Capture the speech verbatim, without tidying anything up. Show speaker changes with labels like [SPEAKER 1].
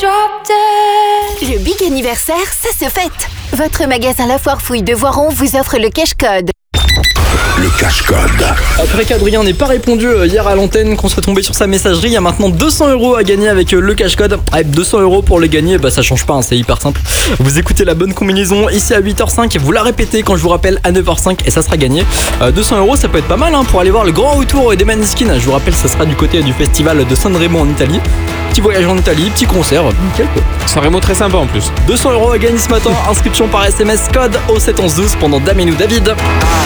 [SPEAKER 1] Le big anniversaire, ça se fête. Votre magasin La Foire Fouille de Voiron vous offre le cash code.
[SPEAKER 2] Le cash code.
[SPEAKER 3] Après qu'Adrien n'ait pas répondu hier à l'antenne, qu'on soit tombé sur sa messagerie, il y a maintenant deux cents euros à gagner avec le cash code. Ah, deux cents euros pour les gagner, bah ça change pas, hein, c'est hyper simple. Vous écoutez la bonne combinaison ici à huit heures cinq, vous la répétez quand je vous rappelle à neuf heures cinq et ça sera gagné. Euh, deux cents euros, ça peut être pas mal hein, pour aller voir le grand retour des Maneskin. Je vous rappelle, ça sera du côté du festival de Sanremo en Italie. Petit voyage en Italie, petit concert, nickel quoi.
[SPEAKER 4] Sanremo très sympa en plus.
[SPEAKER 3] deux cents euros à gagner ce matin, inscription par S M S, code au sept onze douze pendant Damien ou David.